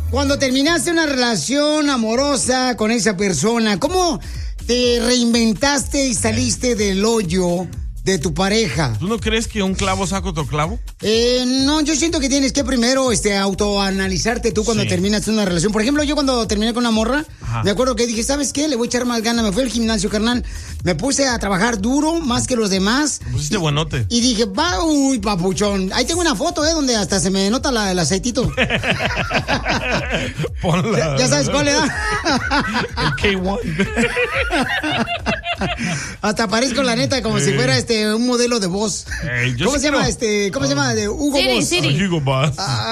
cuando terminaste una relación amorosa con esa persona, ¿cómo te reinventaste y saliste del hoyo de tu pareja? ¿Tú no crees que un clavo saca otro clavo? No, yo siento que tienes que primero autoanalizarte tú cuando terminas una relación. Por ejemplo, yo cuando terminé con una morra, me acuerdo que dije, ¿sabes qué? Le voy a echar más ganas. Me fui al gimnasio, carnal. Me puse a trabajar duro, más que los demás. Me pusiste buenote. Y dije, uy, papuchón. Ahí tengo una foto, donde hasta se me nota el aceitito. Ponla. ¿Ya sabes cuál era? El K1. Hasta parezco, la neta, como si fuera un modelo de voz. ¿Cómo se llama? ¿Cómo se llama? De Hugo Boss. Hugo Boss.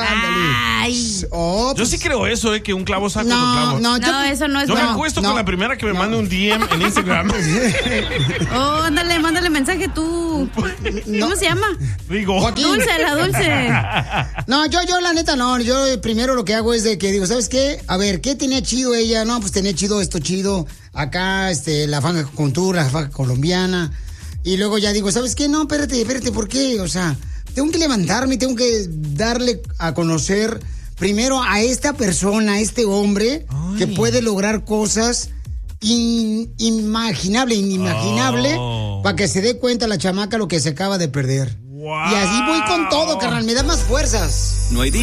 Pues, yo sí creo eso, que un clavo saca otro clavo. No, eso no es Yo me acuesto con la primera que me mande un DM en Instagram. Ándale, mándale mensaje tú. ¿Cómo se llama? Digo. Dulce, la Dulce. No, yo la neta no. Yo primero lo que hago es de que digo, ¿sabes qué? A ver, ¿qué tenía chido ella? No, pues tenía chido esto chido. Acá, la fanga con tour, la fanga colombiana. Y luego ya digo, ¿sabes qué? No, espérate, ¿por qué? O sea, tengo que levantarme, tengo que darle a conocer primero a esta persona, a este hombre, que puede lograr cosas inimaginable, para que se dé cuenta la chamaca lo que se acaba de perder. Wow. Y así voy con todo, carnal, me da más fuerzas. No hay día